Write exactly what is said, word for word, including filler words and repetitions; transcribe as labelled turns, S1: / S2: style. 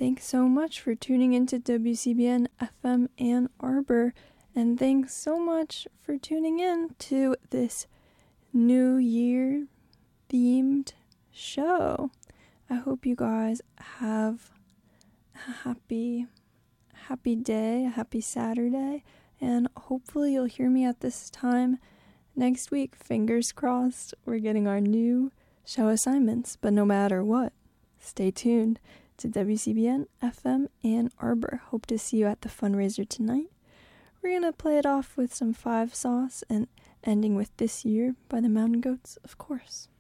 S1: Thanks so much for tuning into W C B N F M Ann Arbor, and thanks so much for tuning in to this New Year themed show. I hope you guys have a happy, happy day, a happy Saturday, and hopefully you'll hear me at this time next week. Fingers crossed, we're getting our new show assignments, but no matter what, stay tuned to W C B N F M Ann Arbor. Hope to see you at the fundraiser tonight. We're gonna play it off with some Five Sauce and ending with This Year by the Mountain Goats, of course.